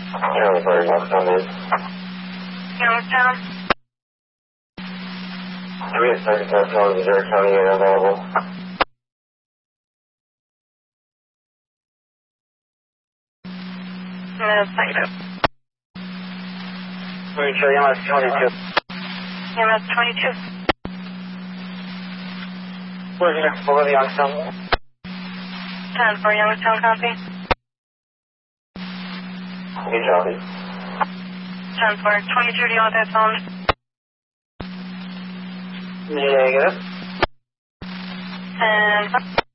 Charlie for Youngstown, please. Youngstown? 3 at 34 Charlie, Missouri County, unit available. Thank you. Sure, EMS 22. EMS 22. Where's your for the Youngstown? 10 for Youngstown, copy. Okay, Charlie. 10 for 22, do you want that phone? Yeah, get it? And